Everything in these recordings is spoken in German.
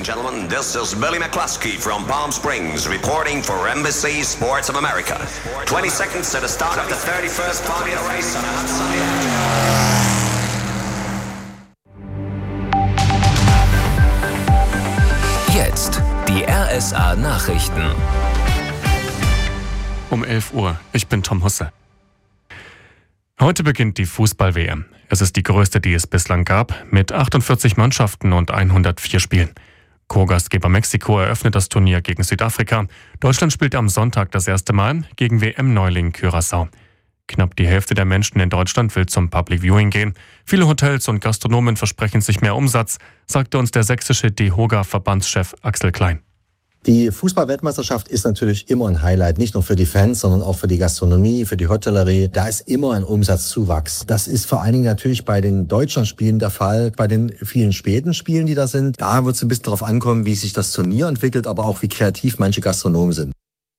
and gentlemen, this is Billy McCluskey from Palm Springs reporting for Embassy Sports of America. 20 seconds to the start of the 31st Formula race on a hot sunny afternoon. Jetzt die RSA Nachrichten. Um 11 Uhr. Ich bin Tom Husse. Heute beginnt die Fußball-WM. Es ist die größte, die es bislang gab, mit 48 Mannschaften und 104 Spielen. Co-Gastgeber Mexiko eröffnet das Turnier gegen Südafrika. Deutschland spielt am Sonntag das erste Mal gegen WM-Neuling Curaçao. Knapp die Hälfte der Menschen in Deutschland will zum Public Viewing gehen. Viele Hotels und Gastronomen versprechen sich mehr Umsatz, sagte uns der sächsische DEHOGA-Verbandschef Axel Klein. Die Fußball-Weltmeisterschaft ist natürlich immer ein Highlight, nicht nur für die Fans, sondern auch für die Gastronomie, für die Hotellerie. Da ist immer ein Umsatzzuwachs. Das ist vor allen Dingen natürlich bei den Deutschlandspielen der Fall, bei den vielen späten Spielen, die da sind. Da wird es ein bisschen darauf ankommen, wie sich das Turnier entwickelt, aber auch wie kreativ manche Gastronomen sind.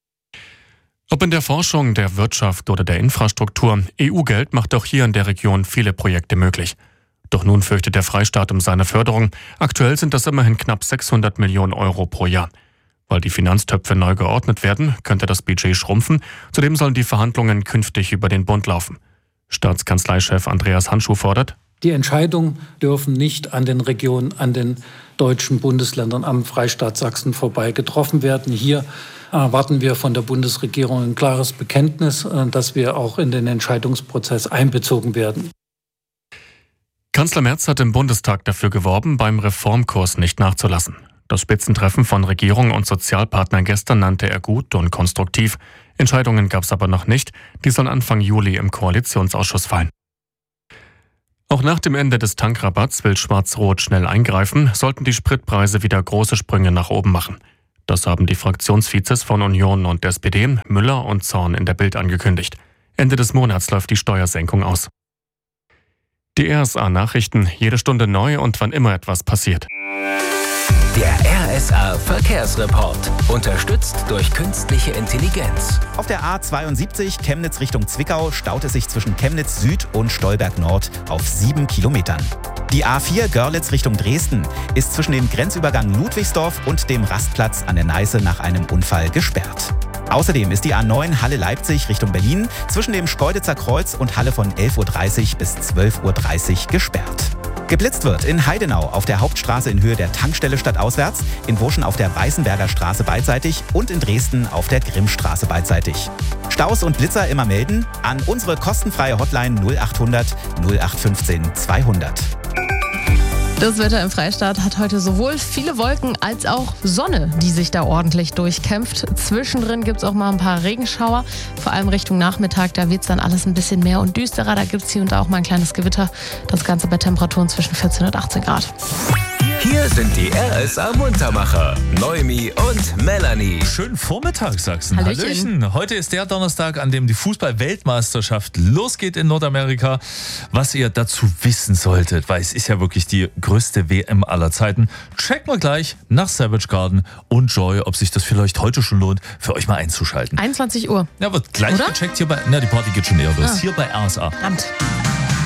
Ob in der Forschung, der Wirtschaft oder der Infrastruktur, EU-Geld macht auch hier in der Region viele Projekte möglich. Doch nun fürchtet der Freistaat um seine Förderung. Aktuell sind das immerhin knapp 600 Millionen Euro pro Jahr. Weil die Finanztöpfe neu geordnet werden, könnte das Budget schrumpfen. Zudem sollen die Verhandlungen künftig über den Bund laufen. Staatskanzleichef Andreas Handschuh fordert: Die Entscheidungen dürfen nicht an den Regionen, an den deutschen Bundesländern, am Freistaat Sachsen vorbei getroffen werden. Hier erwarten wir von der Bundesregierung ein klares Bekenntnis, dass wir auch in den Entscheidungsprozess einbezogen werden. Kanzler Merz hat im Bundestag dafür geworben, beim Reformkurs nicht nachzulassen. Das Spitzentreffen von Regierung und Sozialpartnern gestern nannte er gut und konstruktiv. Entscheidungen gab es aber noch nicht. Die sollen Anfang Juli im Koalitionsausschuss fallen. Auch nach dem Ende des Tankrabatts will Schwarz-Rot schnell eingreifen, sollten die Spritpreise wieder große Sprünge nach oben machen. Das haben die Fraktionsvizes von Union und SPD, Müller und Zorn, in der Bild angekündigt. Ende des Monats läuft die Steuersenkung aus. Die RSA-Nachrichten, jede Stunde neu und wann immer etwas passiert. Der RSA Verkehrsreport. Unterstützt durch künstliche Intelligenz. Auf der A72 Chemnitz Richtung Zwickau staut es sich zwischen Chemnitz Süd und Stolberg Nord auf 7 Kilometern. Die A4 Görlitz Richtung Dresden ist zwischen dem Grenzübergang Ludwigsdorf und dem Rastplatz an der Neiße nach einem Unfall gesperrt. Außerdem ist die A9 Halle-Leipzig Richtung Berlin zwischen dem Schkeuditzer Kreuz und Halle von 11.30 Uhr bis 12.30 Uhr gesperrt. Geblitzt wird in Heidenau auf der Hauptstraße in Höhe der Tankstelle stadtauswärts, in Wurschen auf der Weißenberger Straße beidseitig und in Dresden auf der Grimmstraße beidseitig. Staus und Blitzer immer melden an unsere kostenfreie Hotline 0800 0815 200. Das Wetter im Freistaat hat heute sowohl viele Wolken als auch Sonne, die sich da ordentlich durchkämpft. Zwischendrin gibt es auch mal ein paar Regenschauer, vor allem Richtung Nachmittag. Da wird es dann alles ein bisschen mehr und düsterer. Da gibt es hier und da auch mal ein kleines Gewitter. Das Ganze bei Temperaturen zwischen 14 und 18 Grad. Hier sind die RSA-Muntermacher, Noemi und Melanie. Schönen Vormittag, Sachsen. Hallöchen. Heute ist der Donnerstag, an dem die Fußball-Weltmeisterschaft losgeht in Nordamerika. Was ihr dazu wissen solltet, weil es ist ja wirklich die größte WM aller Zeiten. Checken wir gleich nach Savage Garden und Joy, ob sich das vielleicht heute schon lohnt, für euch mal einzuschalten. 21 Uhr. Ja, wird gleich Oder? gecheckt hier bei, die Party geht schon eher los. Hier bei RSA. Verdammt.